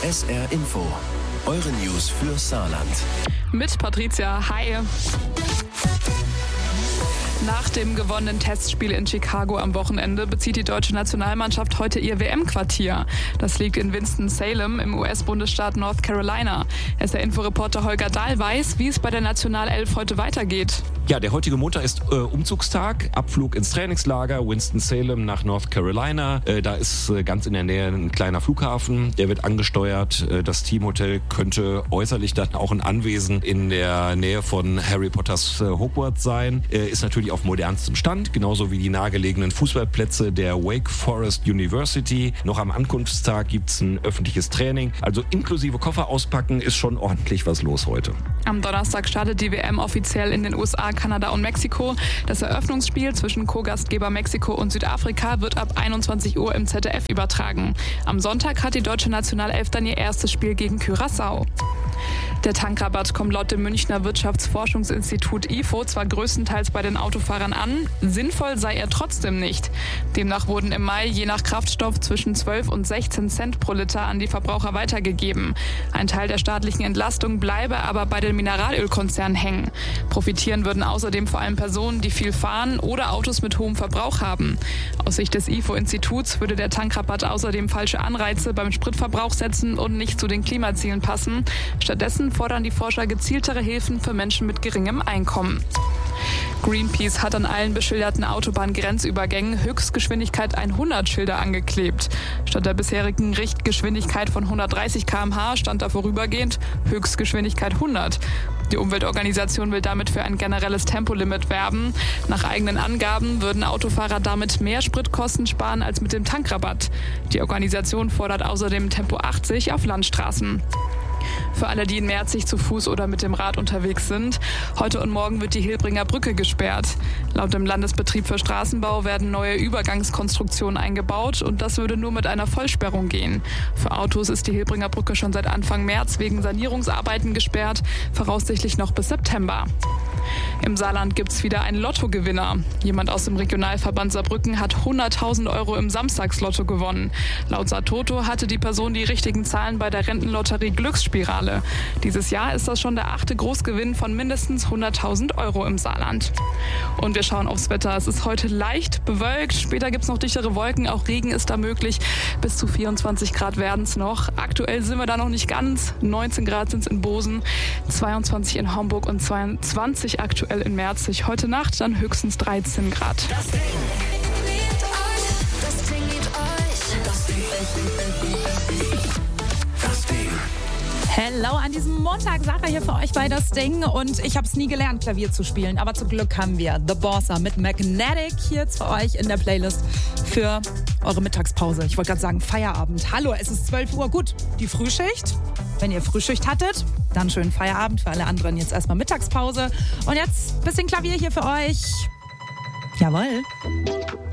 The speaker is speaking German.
SR Info, eure News für Saarland. Mit Patricia, hi. Nach dem gewonnenen Testspiel in Chicago am Wochenende bezieht die deutsche Nationalmannschaft heute ihr WM-Quartier. Das liegt in Winston-Salem im US-Bundesstaat North Carolina. SR-Info-Reporter Holger Dahl weiß, wie es bei der Nationalelf heute weitergeht. Ja, der heutige Montag ist Umzugstag, Abflug ins Trainingslager Winston-Salem nach North Carolina. Da ist ganz in der Nähe ein kleiner Flughafen, der wird angesteuert. Das Teamhotel könnte äußerlich dann auch ein Anwesen in der Nähe von Harry Potters Hogwarts sein. Ist natürlich auf modernstem Stand, genauso wie die nahegelegenen Fußballplätze der Wake Forest University. Noch am Ankunftstag gibt's ein öffentliches Training. Also inklusive Koffer auspacken ist schon ordentlich was los heute. Am Donnerstag startet die WM offiziell in den USA, Kanada und Mexiko. Das Eröffnungsspiel zwischen Co-Gastgeber Mexiko und Südafrika wird ab 21 Uhr im ZDF übertragen. Am Sonntag hat die deutsche Nationalelf dann ihr erstes Spiel gegen Curaçao. Der Tankrabatt kommt laut dem Münchner Wirtschaftsforschungsinstitut IFO zwar größtenteils bei den Autofahrern an, sinnvoll sei er trotzdem nicht. Demnach wurden im Mai je nach Kraftstoff zwischen 12 und 16 Cent pro Liter an die Verbraucher weitergegeben. Ein Teil der staatlichen Entlastung bleibe aber bei den Mineralölkonzernen hängen. Profitieren würden außerdem vor allem Personen, die viel fahren oder Autos mit hohem Verbrauch haben. Aus Sicht des IFO-Instituts würde der Tankrabatt außerdem falsche Anreize beim Spritverbrauch setzen und nicht zu den Klimazielen passen. Stattdessen fordern die Forscher gezieltere Hilfen für Menschen mit geringem Einkommen. Greenpeace hat an allen beschilderten Autobahngrenzübergängen Höchstgeschwindigkeit 100 Schilder angeklebt. Statt der bisherigen Richtgeschwindigkeit von 130 km/h stand da vorübergehend Höchstgeschwindigkeit 100. Die Umweltorganisation will damit für ein generelles Tempolimit werben. Nach eigenen Angaben würden Autofahrer damit mehr Spritkosten sparen als mit dem Tankrabatt. Die Organisation fordert außerdem Tempo 80 auf Landstraßen. Für alle, die in Merzig zu Fuß oder mit dem Rad unterwegs sind, heute und morgen wird die Hilbringer Brücke gesperrt. Laut dem Landesbetrieb für Straßenbau werden neue Übergangskonstruktionen eingebaut und das würde nur mit einer Vollsperrung gehen. Für Autos ist die Hilbringer Brücke schon seit Anfang März wegen Sanierungsarbeiten gesperrt, voraussichtlich noch bis September. Im Saarland gibt's wieder einen Lottogewinner. Jemand aus dem Regionalverband Saarbrücken hat 100.000 € im Samstagslotto gewonnen. Laut Saartoto hatte die Person die richtigen Zahlen bei der Rentenlotterie Glücksspirale. Dieses Jahr ist das schon der 8. Großgewinn von mindestens 100.000 € im Saarland. Und wir schauen aufs Wetter. Es ist heute leicht bewölkt. Später gibt's noch dichtere Wolken. Auch Regen ist da möglich. Bis zu 24 Grad werden's noch. Aktuell sind wir da noch nicht ganz. 19 Grad sind's in Bosen, 22 in Homburg und 22 aktuell in Merzig. Heute Nacht dann höchstens 13 Grad. Das Ding liebt euch. Das Ding liebt euch. Das Ding. Hello, an diesem Montag, Sarah hier für euch bei Das Ding und ich habe es nie gelernt, Klavier zu spielen, aber zum Glück haben wir The Bosser mit Magnetic hier jetzt für euch in der Playlist für eure Mittagspause. Ich wollte gerade sagen Feierabend. Hallo, es ist 12 Uhr. Gut, die Frühschicht. Wenn ihr Frühschicht hattet, dann schönen Feierabend. Für alle anderen jetzt erstmal Mittagspause. Und jetzt ein bisschen Klavier hier für euch. Jawohl.